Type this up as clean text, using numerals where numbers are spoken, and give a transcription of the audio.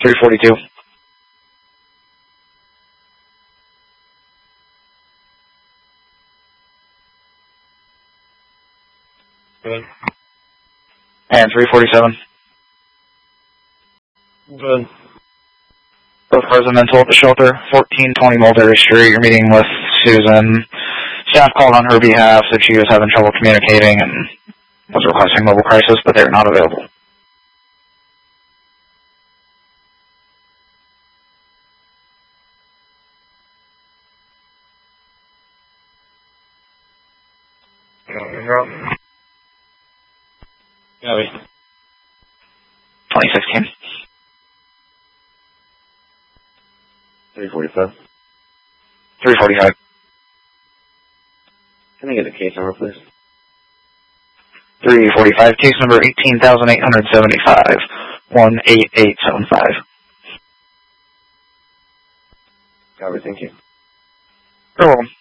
342. Good. And 347. Good. Both cars are mental at the shelter, 1420 Mulberry Street. You're meeting with Susan. Staff called on her behalf, said she was having trouble communicating and was requesting mobile crisis, but they're not available. Gabby. 2016. 345. 345. Can I get the case number, please? 345, case number 18,875, 18875. Gabby, thank you. You're welcome.